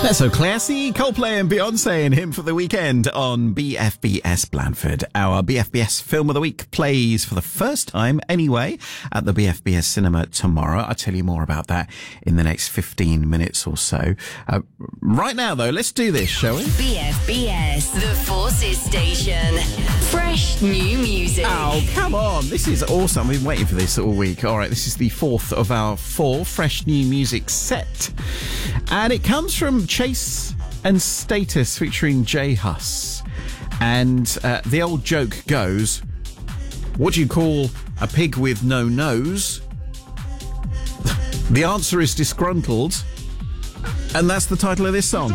That's so classy. Coldplay and Beyonce and Him for the Weekend on BFBS Blandford. Our BFBS Film of the Week plays for the first time anyway at the BFBS Cinema tomorrow. I'll tell you more about that in the next 15 minutes or so. Right now, though, let's do this, shall we? BFBS, the Forces Station. Fresh new music. Oh, come on. This is awesome. I've been waiting for this all week. All right, this is the fourth of our 4 fresh new music set. And it comes from Chase and Status featuring J Hus. And the old joke goes, what do you call a pig with no nose? The answer is disgruntled. And that's the title of this song.